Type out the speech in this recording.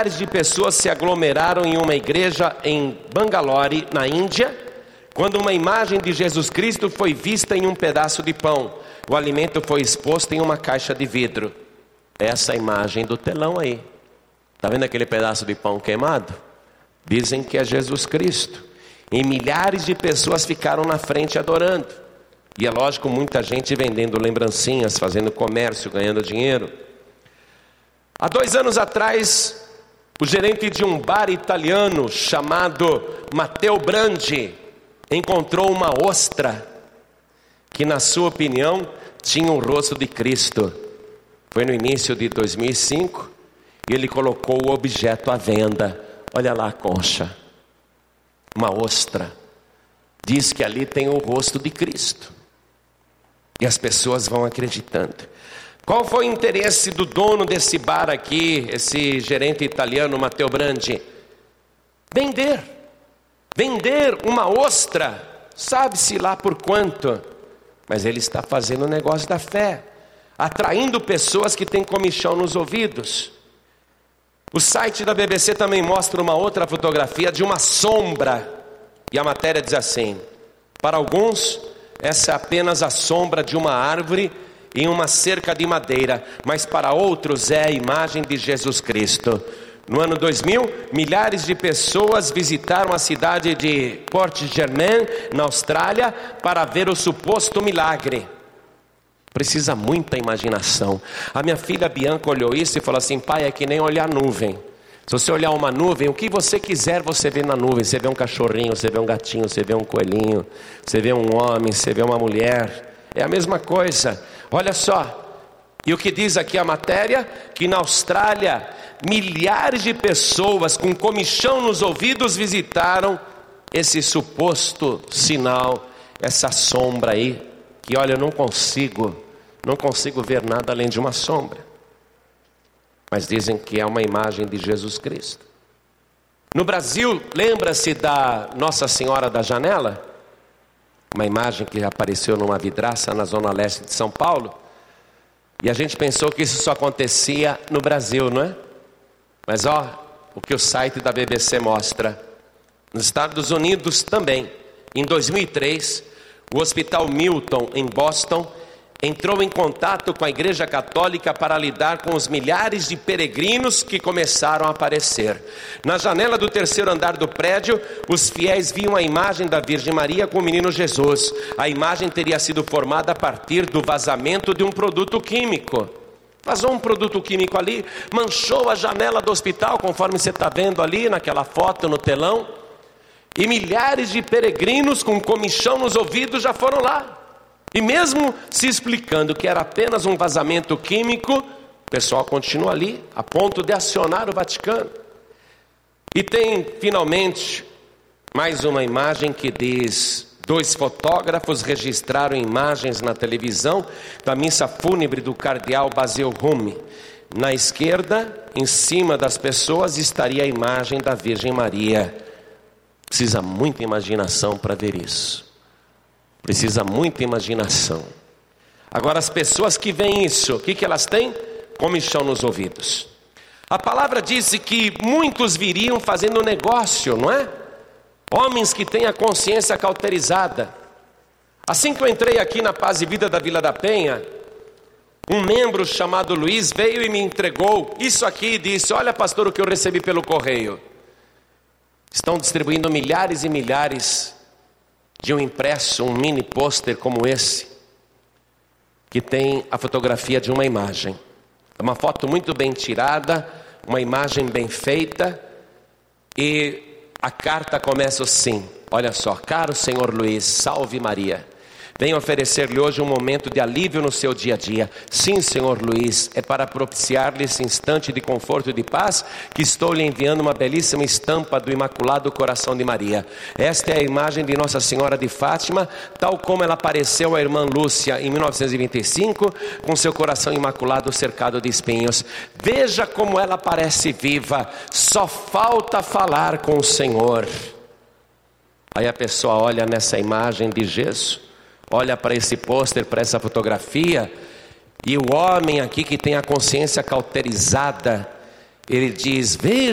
milhares de pessoas se aglomeraram em uma igreja em Bangalore, na Índia, quando uma imagem de Jesus Cristo foi vista em um pedaço de pão. O alimento foi exposto em uma caixa de vidro. Essa imagem do telão aí. Está vendo aquele pedaço de pão queimado? Dizem que é Jesus Cristo. E milhares de pessoas ficaram na frente adorando. E é lógico, muita gente vendendo lembrancinhas, fazendo comércio, ganhando dinheiro. Há 2 anos atrás, o gerente de um bar italiano chamado Matteo Brandi encontrou uma ostra que, na sua opinião, tinha o rosto de Cristo. Foi no início de 2005 e ele colocou o objeto à venda. Olha lá a concha, uma ostra. Diz que ali tem o rosto de Cristo. E as pessoas vão acreditando. Qual foi o interesse do dono desse bar aqui, esse gerente italiano, Matteo Brandi? Vender uma ostra, sabe-se lá por quanto. Mas ele está fazendo o negócio da fé, atraindo pessoas que têm comichão nos ouvidos. O site da BBC também mostra uma outra fotografia de uma sombra. E a matéria diz assim: para alguns, essa é apenas a sombra de uma árvore em uma cerca de madeira, mas para outros é a imagem de Jesus Cristo. No ano 2000, milhares de pessoas visitaram a cidade de Port Germain, na Austrália, para ver o suposto milagre. Precisa muita imaginação. A minha filha Bianca olhou isso e falou assim: pai, é que nem olhar nuvem. Se você olhar uma nuvem, o que você quiser você vê na nuvem. Você vê um cachorrinho, você vê um gatinho, você vê um coelhinho, você vê um homem, você vê uma mulher. É a mesma coisa. Olha só. E o que diz aqui a matéria? Que na Austrália, milhares de pessoas com comichão nos ouvidos visitaram esse suposto sinal, essa sombra aí, que olha, eu não consigo ver nada além de uma sombra. Mas dizem que é uma imagem de Jesus Cristo. No Brasil, lembra-se da Nossa Senhora da Janela? Uma imagem que apareceu numa vidraça na zona leste de São Paulo. E a gente pensou que isso só acontecia no Brasil, não é? Mas o que o site da BBC mostra. Nos Estados Unidos também. Em 2003, o Hospital Milton, em Boston, entrou em contato com a Igreja Católica para lidar com os milhares de peregrinos que começaram a aparecer. Na janela do 3º andar do prédio, os fiéis viam a imagem da Virgem Maria com o menino Jesus. A imagem teria sido formada a partir do vazamento de um produto químico. Vazou um produto químico ali, manchou a janela do hospital, conforme você está vendo ali naquela foto no telão. E milhares de peregrinos com comichão nos ouvidos já foram lá. E mesmo se explicando que era apenas um vazamento químico, o pessoal continua ali, a ponto de acionar o Vaticano. E tem, finalmente, mais uma imagem que diz: 2 fotógrafos registraram imagens na televisão da missa fúnebre do cardeal Basil Rumi. Na esquerda, em cima das pessoas, estaria a imagem da Virgem Maria. Precisa muita imaginação para ver isso. Precisa muita imaginação. Agora, as pessoas que veem isso, o que elas têm? Comichão nos ouvidos. A palavra disse que muitos viriam fazendo negócio, não é? Homens que têm a consciência cauterizada. Assim que eu entrei aqui na Paz e Vida da Vila da Penha, um membro chamado Luiz veio e me entregou isso aqui e disse: olha, pastor, o que eu recebi pelo correio. Estão distribuindo milhares e milhares de um impresso, um mini pôster como esse, que tem a fotografia de uma imagem. É uma foto muito bem tirada, uma imagem bem feita, e a carta começa assim: olha só, caro senhor Luiz, salve Maria. Venho oferecer-lhe hoje um momento de alívio no seu dia a dia. Sim, senhor Luiz, é para propiciar-lhe esse instante de conforto e de paz que estou lhe enviando uma belíssima estampa do Imaculado Coração de Maria. Esta é a imagem de Nossa Senhora de Fátima, tal como ela apareceu à irmã Lúcia em 1925, com seu coração imaculado cercado de espinhos. Veja como ela parece viva, só falta falar com o Senhor. Aí a pessoa olha nessa imagem de Jesus, olha para esse pôster, para essa fotografia, e o homem aqui que tem a consciência cauterizada, ele diz: veja